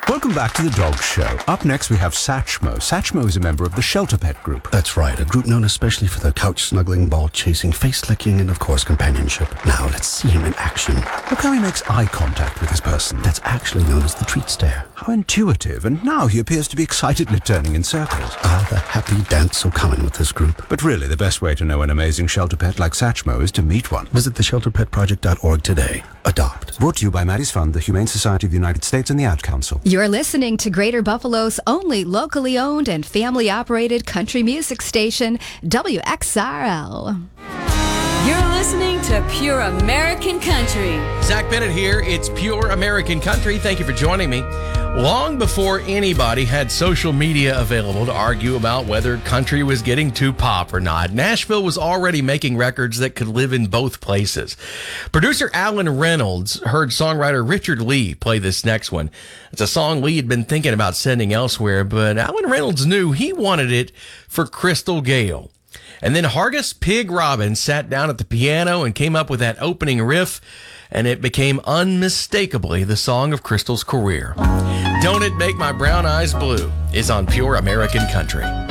Welcome back to The Dog Show. Up next, we have Satchmo. Satchmo is a member of the Shelter Pet Group. That's right, a group known especially for their couch-snuggling, ball-chasing, face-licking, and, of course, companionship. Now, let's see him in action. Look how he makes eye contact with his person. That's actually known as the treat stare. How intuitive, and now he appears to be excitedly turning in circles. Ah, the happy dance so common with this group. But really, the best way to know an amazing shelter pet like Satchmo is to meet one. Visit theshelterpetproject.org today. Adopt. Brought to you by Maddie's Fund, the Humane Society of the United States, and the Ad Council. You're listening to Greater Buffalo's only locally owned and family-operated country music station, WXRL. You're listening to Pure American Country. Zach Bennett here. It's Pure American Country. Thank you for joining me. Long before anybody had social media available to argue about whether country was getting too pop or not, Nashville was already making records that could live in both places. Producer Alan Reynolds heard songwriter Richard Lee play this next one. It's a song Lee had been thinking about sending elsewhere, but Alan Reynolds knew he wanted it for Crystal Gayle. And then Hargus Pig Robbins sat down at the piano and came up with that opening riff, and it became unmistakably the song of Crystal's career. Don't It Make My Brown Eyes Blue is on Pure American Country.